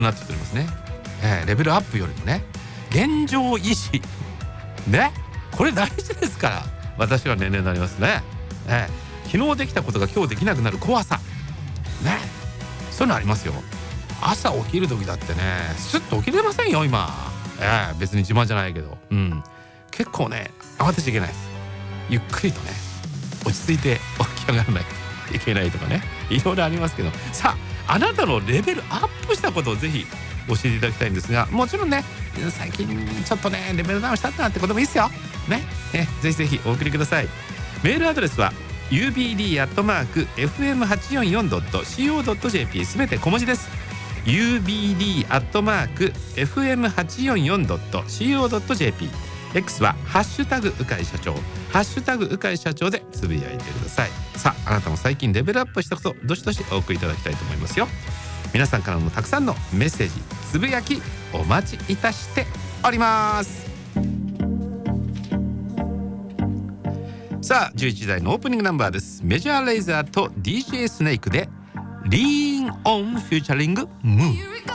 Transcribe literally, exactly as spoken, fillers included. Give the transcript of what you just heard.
なってきておりますね、えー、レベルアップよりもね現状維持ね、これ大事ですから。私は年齢になりますね、えー、昨日できたことが今日できなくなる怖さね、そういうのありますよ。朝起きる時だってねスッと起きれませんよ今、えー、別に自慢じゃないけど、うん、結構ね慌てちゃいけないです。ゆっくりとね落ち着いて起き上がらないといけないとかね、いろいろありますけど、さああなたのレベルアップしたことをぜひ教えていただきたいんですが、もちろんね最近ちょっとねレベルダウンしたってなってこともいいですよね。えぜひぜひお送りください。メールアドレスは ユービーディー アットマーク エフエムはちよんよん ドット シーオー ドット ジェーピー すべて小文字です。 ユービーディー アットマーク エフエムはちよんよん ドット シーオー ドット ジェーピー、 X はハッシュタグうかい社長、ハッシュタグうかい社長でつぶやいてください。さああなたも最近レベルアップしたことどしどしお送りいただきたいと思いますよ。皆さんからのたくさんのメッセージつぶやきお待ちいたしております。さあじゅういちじ台のオープニングナンバーです。メジャーレイザーと ディージェー スネークでリーンオンフューチャリングムーン。